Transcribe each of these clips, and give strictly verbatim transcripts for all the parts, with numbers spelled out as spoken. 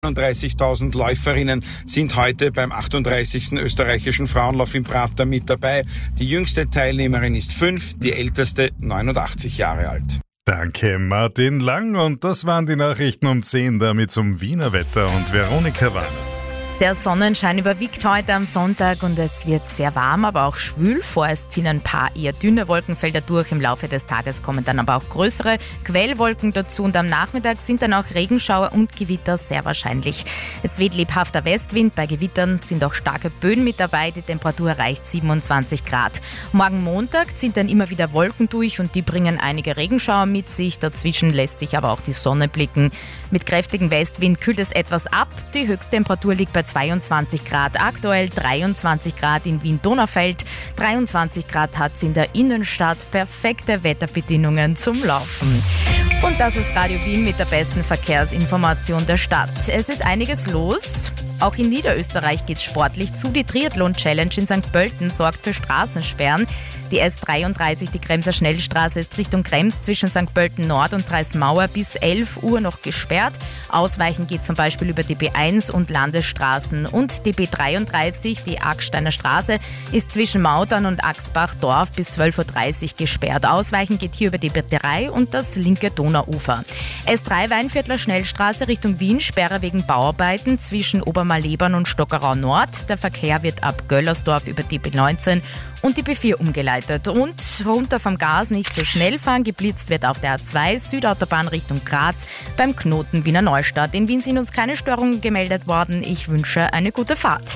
einunddreißigtausend Läuferinnen sind heute beim achtunddreißigsten österreichischen Frauenlauf in Prater mit dabei. Die jüngste Teilnehmerin ist fünf, die älteste neunundachtzig Jahre alt. Danke, Martin Lang. Und das waren die Nachrichten um zehn, damit zum Wiener Wetter und Veronika Warner. Der Sonnenschein überwiegt heute am Sonntag und es wird sehr warm, aber auch schwül. Vorerst ziehen ein paar eher dünne Wolkenfelder durch. Im Laufe des Tages kommen dann aber auch größere Quellwolken dazu und am Nachmittag sind dann auch Regenschauer und Gewitter sehr wahrscheinlich. Es weht lebhafter Westwind, bei Gewittern sind auch starke Böen mit dabei. Die Temperatur erreicht siebenundzwanzig Grad. Morgen Montag ziehen dann immer wieder Wolken durch und die bringen einige Regenschauer mit sich. Dazwischen lässt sich aber auch die Sonne blicken. Mit kräftigem Westwind kühlt es etwas ab. Die Höchsttemperatur liegt bei zweiundzwanzig Grad, aktuell dreiundzwanzig Grad in Wien-Donaufeld, dreiundzwanzig Grad hat es in der Innenstadt, perfekte Wetterbedingungen zum Laufen. Und das ist Radio Wien mit der besten Verkehrsinformation der Stadt. Es ist einiges los. Auch in Niederösterreich geht es sportlich zu. Die Triathlon-Challenge in Sankt Pölten sorgt für Straßensperren. Die S dreiunddreißig, die Kremser Schnellstraße, ist Richtung Krems zwischen Sankt Pölten Nord und Dreismauer bis elf Uhr noch gesperrt. Ausweichen geht zum Beispiel über die B eins und Landesstraßen. Und die B dreiunddreißig, die Acksteiner Straße, ist zwischen Mautern und Axbach-Dorf bis zwölf Uhr dreißig gesperrt. Ausweichen geht hier über die B drei und das linke Donauufer. S drei Weinviertler Schnellstraße Richtung Wien, Sperre wegen Bauarbeiten zwischen Obermalebern und Stockerau Nord. Der Verkehr wird ab Göllersdorf über die B neunzehn und die B vier umgeleitet. Und runter vom Gas nicht so schnell fahren. Geblitzt wird auf der A zwei Südautobahn Richtung Graz beim Knoten Wiener Neustadt. In Wien sind uns keine Störungen gemeldet worden. Ich wünsche eine gute Fahrt.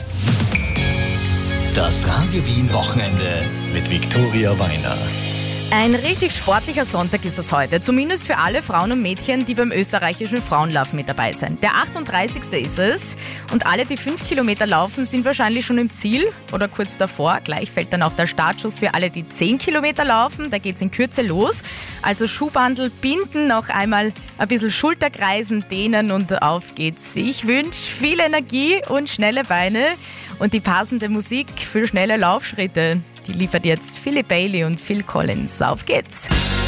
Das Radio Wien Wochenende mit Viktoria Weiner. Ein richtig sportlicher Sonntag ist es heute, zumindest für alle Frauen und Mädchen, die beim österreichischen Frauenlauf mit dabei sind. Der achtunddreißigste ist es und alle, die fünf Kilometer laufen, sind wahrscheinlich schon im Ziel oder kurz davor. Gleich fällt dann auch der Startschuss für alle, die zehn Kilometer laufen. Da geht es in Kürze los. Also Schuhbandel binden, noch einmal ein bisschen Schulterkreisen, dehnen und auf geht's. Ich wünsche viel Energie und schnelle Beine und die passende Musik für schnelle Laufschritte. Die liefert jetzt Philip Bailey und Phil Collins. Auf geht's!